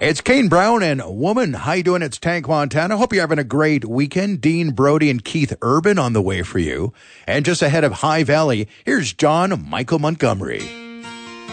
It's Kane Brown and Woman. How you doing? It's Tank Montana. Hope you're having a great weekend. Dean Brody and Keith Urban on the way for you. And just ahead of High Valley, here's John Michael Montgomery.